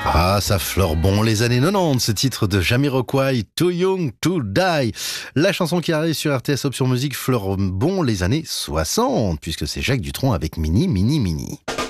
Ah, ça fleure bon les années 90, ce titre de Jamiroquai, Too Young to Die. La chanson qui arrive sur RTS Option Musique fleure bon les années 60, puisque c'est Jacques Dutronc avec Mini, Mini, Mini.